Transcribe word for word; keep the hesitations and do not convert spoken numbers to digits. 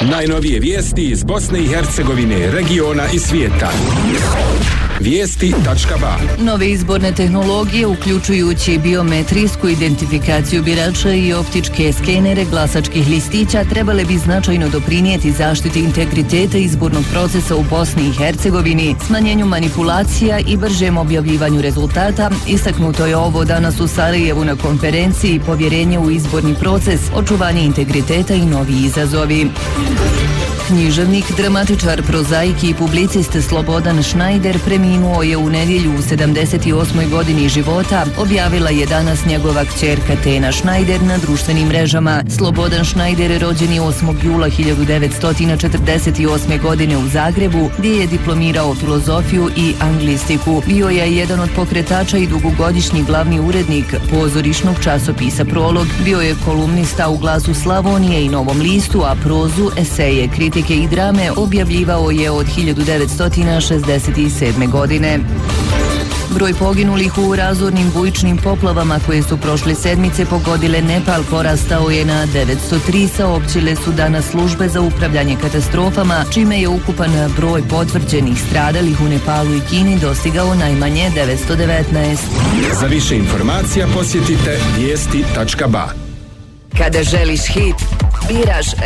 Najnovije vijesti iz Bosne i Hercegovine, regiona i svijeta. Vijesti tačka ba. Nove izborne tehnologije, uključujući biometrijsku identifikaciju birača i optičke skenere glasačkih listića, trebale bi značajno doprinijeti zaštiti integriteta izbornog procesa u Bosni i Hercegovini, smanjenju manipulacija i bržem objavljivanju rezultata. Istaknuto je ovo danas u Sarajevu na konferenciji Povjerenje u izborni proces, očuvanje integriteta i novi izazovi. Književnik, dramatičar, prozaik i publicist Slobodan Šnajder preminuo je u nedjelju u sedamdeset osmoj godini života, objavila je danas njegova kćerka Tena Šnajder na društvenim mrežama. Slobodan Šnajder rođen je osmog jula hiljadu devetsto četrdeset osme godine u Zagrebu, gdje je diplomirao filozofiju i anglistiku. Bio je jedan od pokretača i dugogodišnji glavni urednik pozorišnog časopisa Prolog. Bio je kolumnista u Glasu Slavonije i Novom listu, a prozu, eseje, kritike i drame objavljivao je od hiljadu devetsto šezdeset sedme godine. Broj poginulih u razornim bujičnim poplavama koje su prošle sedmice pogodile Nepal porastao je na devetsto tri, saopćile su danas službe za upravljanje katastrofama, čime je ukupan broj potvrđenih stradalih u Nepalu i Kini dostigao najmanje devetsto devetnaest. Za više informacija posjetite vijesti tačka ba. Kada želiš hit, biraš